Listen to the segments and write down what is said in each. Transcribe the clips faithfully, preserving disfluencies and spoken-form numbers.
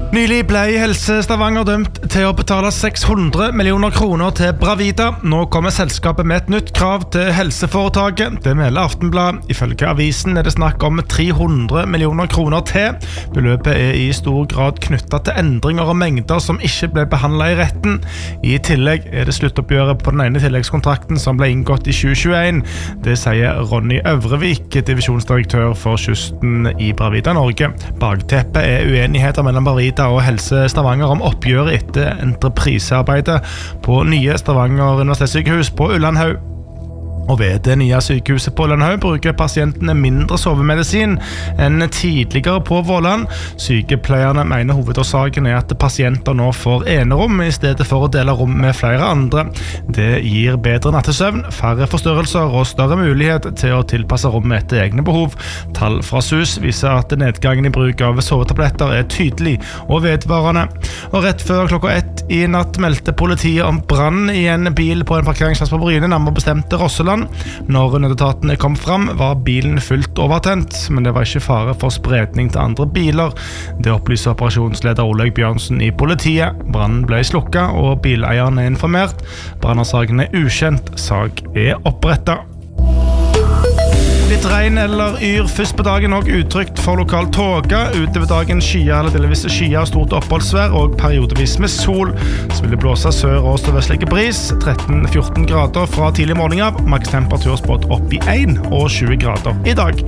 Nylig ble Helse Stavanger dømt til å betale seks hundre millioner kroner til Bravida. Nå kommer selskapet med et nytt krav til helseforetaket. Det melder Aftenblad. Ifølge avisen er det snakk om tre hundre millioner kroner til. Beløpet er i stor grad knyttet til endringer og mengder som ikke ble behandlet i retten. I tillegg er det sluttoppgjøret på den ene tilleggskontrakten som ble inngått i tjue tjueen. Det sier Ronny Øvrevik, divisjonsdirektør for kysten i Bravida Norge. Bakteppet er uenigheter mellom Bravida og Helse Stavanger om oppgjøret etter entreprisearbeidet på nye Stavanger universitetssykehus på Ullandhaug. Og ved det nye sykehuset på Ullandhaug bruker pasientene mindre sovemedisin enn tidligere på Våland. Sykepleierne mener hovedårsaken er at pasienter nå får enerom i stedet for å dele rom med flere andre. Det gir bedre nattesøvn, færre forstørrelser og større mulighet til å tilpasse rommet etter egne behov. Tall fra S U S viser at nedgangen i bruk av sovetabletter er tydelig og vedvarende. Og rett før klokka ett i natt meldte politiet om brann i en bil på en parkeringsplass på Bryne, nærmere bestemt Rosseland. Når nødetatene kom fram, var bilen fullt overtent, men det var ikke fare for spredning til andre biler. Det opplyser operasjonsleder Olaug Bjørnsen i politiet. Brannen ble slukket, og bileieren er informert. Brannårsaken er ukjent. Sak er opprettet. Litt regn eller yr først på dagen, og utrygt for lokal tåke. Utover dagen skyer eller delvis skyer, stort oppholdsvær og periodevis med sol. Så vil det blåse sør- og sørvestlige bris. tretten til fjorten grader fra tidlig morgen av. Maks temperatur spådd opp i en og tjue grader i dag.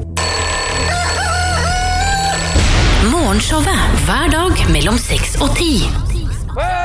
Morgenshowet hver dag mellom seks og ti.